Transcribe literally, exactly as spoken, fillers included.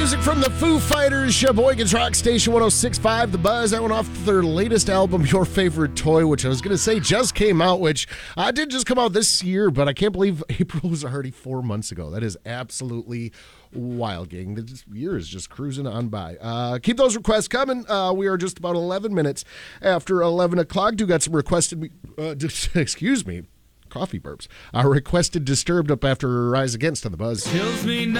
music from the Foo Fighters, Sheboygan's Rock Station one oh six point five, The Buzz. That went off their latest album, Your Favorite Toy, which I was going to say just came out, which uh, did just come out this year, but I can't believe April was already four months ago. That is absolutely wild, gang. This year is just cruising on by. Uh, keep those requests coming. Uh, we are just about eleven minutes after eleven o'clock. Do got some requested, uh, excuse me, coffee burps. Uh, requested Disturbed up after Rise Against on The Buzz. Kills me